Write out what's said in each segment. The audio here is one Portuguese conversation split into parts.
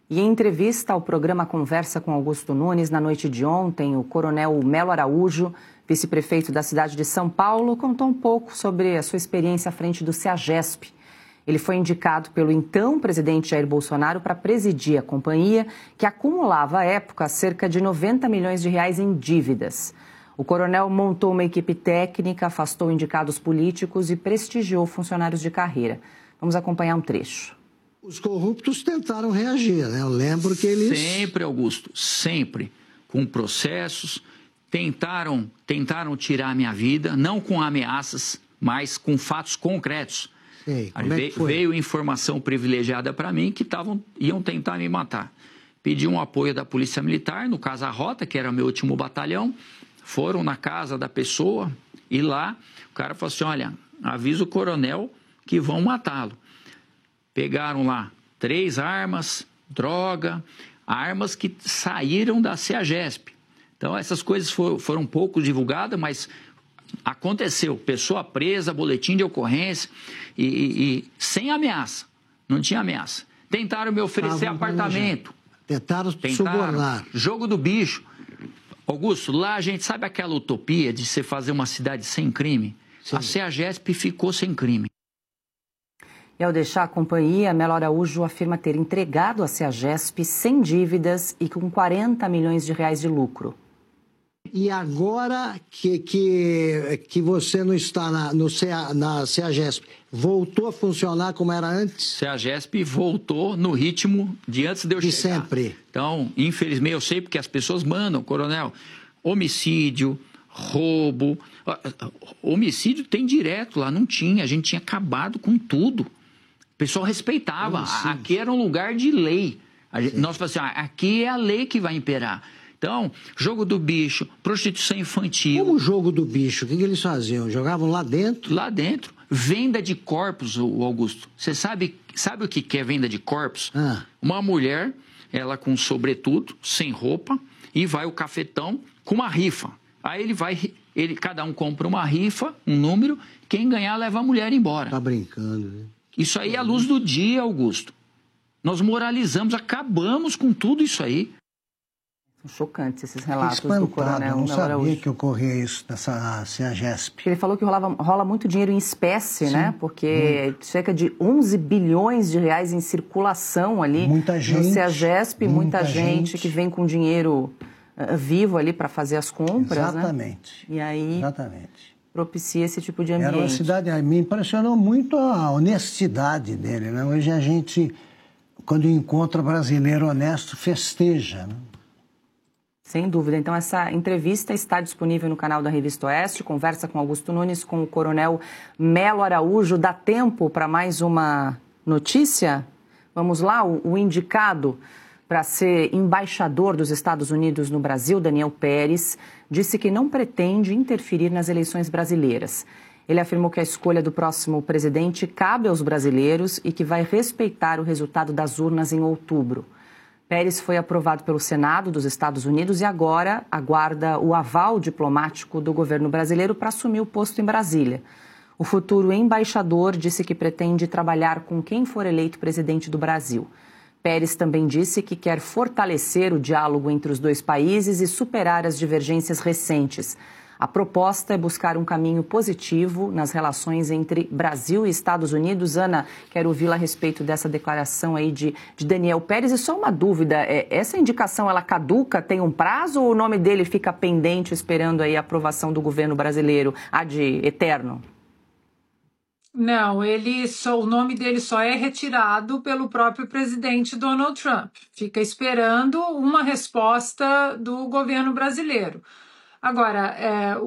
E em entrevista ao programa Conversa com Augusto Nunes, na noite de ontem, o coronel Melo Araújo, vice-prefeito da cidade de São Paulo, contou um pouco sobre a sua experiência à frente do CEAGESP. Ele foi indicado pelo então presidente Jair Bolsonaro para presidir a companhia, que acumulava à época cerca de 90 milhões de reais em dívidas. O coronel montou uma equipe técnica, afastou indicados políticos e prestigiou funcionários de carreira. Vamos acompanhar um trecho. Os corruptos tentaram reagir, né? Eu lembro que eles... Sempre, Augusto, sempre, com processos, tentaram tirar a minha vida, não com ameaças, mas com fatos concretos. Sei, como é que foi? Veio informação privilegiada para mim que iam tentar me matar. Pedi um apoio da Polícia Militar, no caso a Rota, que era meu último batalhão, foram na casa da pessoa e lá o cara falou assim, olha, avisa o coronel que vão matá-lo. Pegaram lá 3 armas, droga, armas que saíram da CEAGESP. Então, essas coisas foram pouco divulgadas, mas aconteceu. Pessoa presa, boletim de ocorrência e sem ameaça. Não tinha ameaça. Tentaram me oferecer apartamento. Tentaram subornar. Jogo do bicho. Augusto, lá a gente sabe aquela utopia de você fazer uma cidade sem crime? Sim. A CEAGESP ficou sem crime. E ao deixar a companhia, Melo Araújo afirma ter entregado a CEAGESP sem dívidas e com 40 milhões de reais de lucro. E agora que você não está na CEAGESP, voltou a funcionar como era antes? CEAGESP voltou no ritmo de antes de eu chegar. De sempre. Então, infelizmente, eu sei porque as pessoas mandam, coronel, homicídio, roubo. Homicídio tem direto lá, não tinha. A gente tinha acabado com tudo. O pessoal respeitava. Homicídio. Aqui era um lugar de lei. Nós falamos assim, aqui é a lei que vai imperar. Então, jogo do bicho, prostituição infantil. Como o jogo do bicho? O que eles faziam? Jogavam lá dentro? Lá dentro. Venda de corpos, Augusto. Você sabe o que é venda de corpos? Uma mulher, ela com sobretudo, sem roupa, e vai o cafetão com uma rifa. Aí cada um compra uma rifa, um número, quem ganhar leva a mulher embora. Tá brincando, né? Isso aí é a luz do dia, Augusto. Nós moralizamos, acabamos com tudo isso aí. São chocantes esses relatos do coronel. Eu não sabia que ocorria isso nessa CEAGESP. Ele falou que rola muito dinheiro em espécie, né? Porque cerca de 11 bilhões de reais em circulação ali muita gente, no CEAGESP. Muita gente que vem com dinheiro vivo ali para fazer as compras, exatamente, né? E aí propicia esse tipo de ambiente. Era uma cidade, me impressionou muito a honestidade dele, né? Hoje a gente, quando encontra brasileiro honesto, festeja, né? Sem dúvida. Então, essa entrevista está disponível no canal da Revista Oeste. Conversa com Augusto Nunes, com o coronel Melo Araújo. Dá tempo para mais uma notícia? Vamos lá, o indicado para ser embaixador dos Estados Unidos no Brasil, Daniel Pérez, disse que não pretende interferir nas eleições brasileiras. Ele afirmou que a escolha do próximo presidente cabe aos brasileiros e que vai respeitar o resultado das urnas em outubro. Pérez foi aprovado pelo Senado dos Estados Unidos e agora aguarda o aval diplomático do governo brasileiro para assumir o posto em Brasília. O futuro embaixador disse que pretende trabalhar com quem for eleito presidente do Brasil. Pérez também disse que quer fortalecer o diálogo entre os dois países e superar as divergências recentes. A proposta é buscar um caminho positivo nas relações entre Brasil e Estados Unidos. Ana, quero ouvi-la a respeito dessa declaração aí de Daniel Pérez. E só uma dúvida, essa indicação ela caduca, tem um prazo ou o nome dele fica pendente esperando aí a aprovação do governo brasileiro, ad eterno? Não, o nome dele só é retirado pelo próprio presidente Donald Trump. Fica esperando uma resposta do governo brasileiro. Agora,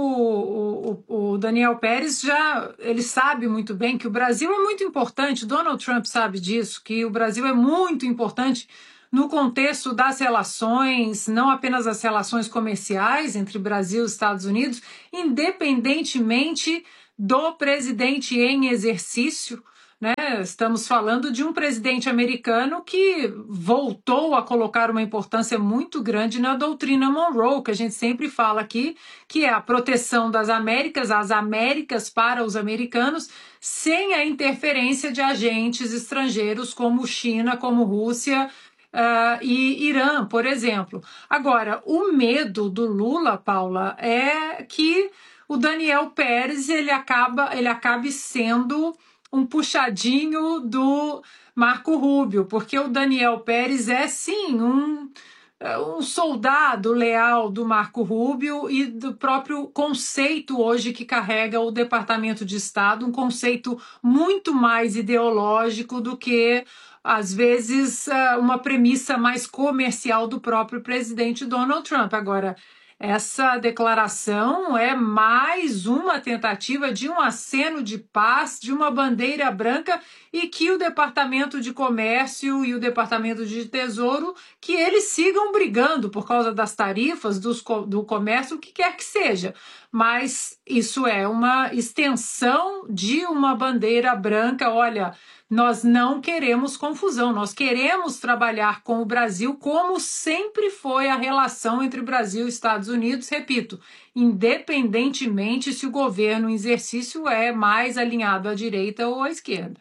o Daniel Pérez ele sabe muito bem que o Brasil é muito importante, Donald Trump sabe disso, que o Brasil é muito importante no contexto das relações, não apenas as relações comerciais entre Brasil e Estados Unidos, independentemente do presidente em exercício, né? Estamos falando de um presidente americano que voltou a colocar uma importância muito grande na doutrina Monroe, que a gente sempre fala aqui, que é a proteção das Américas, as Américas para os americanos, sem a interferência de agentes estrangeiros como China, como Rússia, e Irã, por exemplo. Agora, o medo do Lula, Paula, é que o Daniel Pérez ele acabe sendo um puxadinho do Marco Rubio, porque o Daniel Pérez é, sim, um soldado leal do Marco Rubio e do próprio conceito hoje que carrega o Departamento de Estado, um conceito muito mais ideológico do que, às vezes, uma premissa mais comercial do próprio presidente Donald Trump. Agora, essa declaração é mais uma tentativa de um aceno de paz, de uma bandeira branca, e que o Departamento de Comércio e o Departamento de Tesouro, que eles sigam brigando por causa das tarifas, do comércio, o que quer que seja. Mas isso é uma extensão de uma bandeira branca. Olha, nós não queremos confusão, nós queremos trabalhar com o Brasil como sempre foi a relação entre Brasil e Estados Unidos, repito, independentemente se o governo em exercício é mais alinhado à direita ou à esquerda.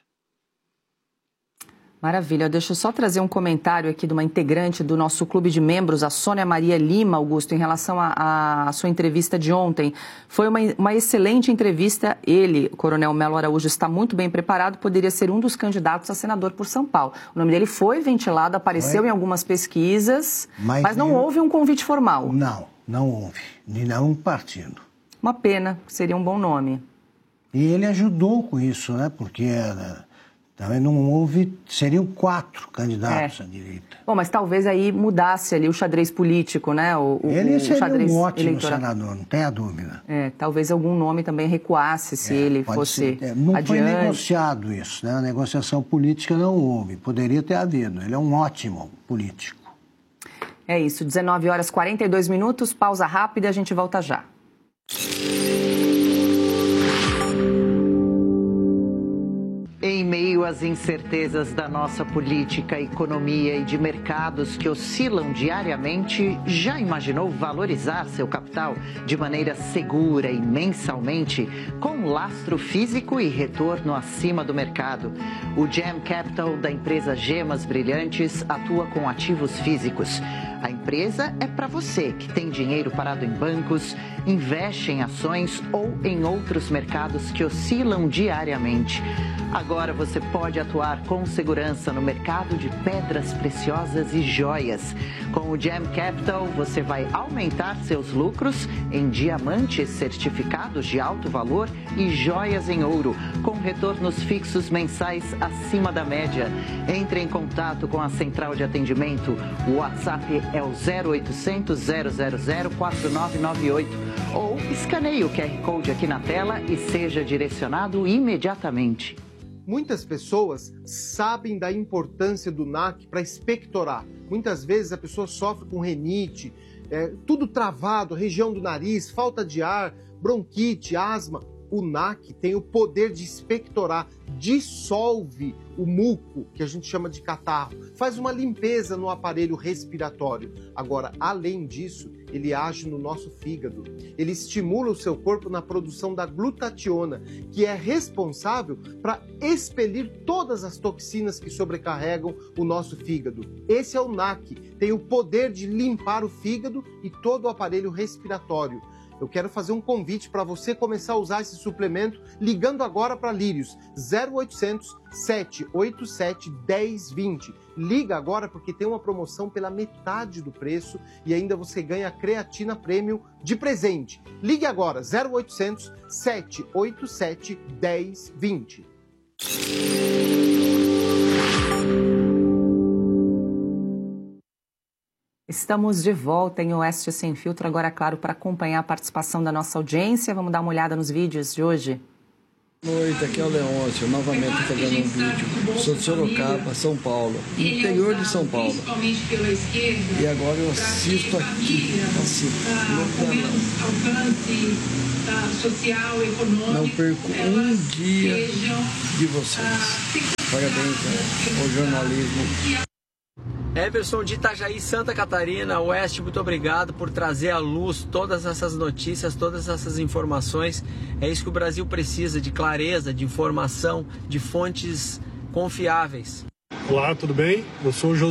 Maravilha. Deixa eu só trazer um comentário aqui de uma integrante do nosso clube de membros, a Sônia Maria Lima, Augusto, em relação à sua entrevista de ontem. Foi uma excelente entrevista. Ele, o Coronel Melo Araújo, está muito bem preparado, poderia ser um dos candidatos a senador por São Paulo. O nome dele foi ventilado, apareceu em algumas pesquisas, mas não houve um convite formal. Não houve. De nenhum partido. Uma pena, seria um bom nome. E ele ajudou com isso, né? Porque também não houve, seriam 4 candidatos à direita. Bom, mas talvez aí mudasse ali o xadrez político, né? Ele seria xadrez um ótimo eleitoral. senador, não tenha dúvida. Talvez algum nome também recuasse se ele fosse não adiante. Foi negociado isso, né? A negociação política não houve, poderia ter havido. Ele é um ótimo político. É isso, 19h42, pausa rápida e a gente volta já. Em meio às incertezas da nossa política, economia e de mercados que oscilam diariamente, já imaginou valorizar seu capital de maneira segura e mensalmente, com lastro físico e retorno acima do mercado? O Gem Capital da empresa Gemas Brilhantes atua com ativos físicos. A empresa é para você que tem dinheiro parado em bancos, investe em ações ou em outros mercados que oscilam diariamente. Agora você pode atuar com segurança no mercado de pedras preciosas e joias. Com o Gem Capital, você vai aumentar seus lucros em diamantes certificados de alto valor e joias em ouro, com retornos fixos mensais acima da média. Entre em contato com a central de atendimento. O WhatsApp é o 0800 000 4998 ou escaneie o QR Code aqui na tela e seja direcionado imediatamente. Muitas pessoas sabem da importância do NAC para expectorar. Muitas vezes a pessoa sofre com rinite, tudo travado, região do nariz, falta de ar, bronquite, asma. O NAC tem o poder de expectorar, dissolve o muco, que a gente chama de catarro, faz uma limpeza no aparelho respiratório. Agora, além disso, ele age no nosso fígado. Ele estimula o seu corpo na produção da glutationa, que é responsável para expelir todas as toxinas que sobrecarregam o nosso fígado. Esse é o NAC, tem o poder de limpar o fígado e todo o aparelho respiratório. Eu quero fazer um convite para você começar a usar esse suplemento ligando agora para Lírios, 0800 787 1020. Liga agora porque tem uma promoção pela metade do preço e ainda você ganha creatina premium de presente. Ligue agora, 0800 787 1020. Estamos de volta em Oeste Sem Filtro, agora, claro, para acompanhar a participação da nossa audiência. Vamos dar uma olhada nos vídeos de hoje. Boa noite, aqui é o Leôncio, novamente fazendo um vídeo. Sou de Sorocaba, São Paulo, interior de São Paulo. E agora eu assisto aqui, não perco um dia de vocês. Parabéns ao jornalismo. Everson de Itajaí, Santa Catarina, Oeste, muito obrigado por trazer à luz todas essas notícias, todas essas informações. É isso que o Brasil precisa, de clareza, de informação, de fontes confiáveis. Olá, tudo bem? Eu sou o José.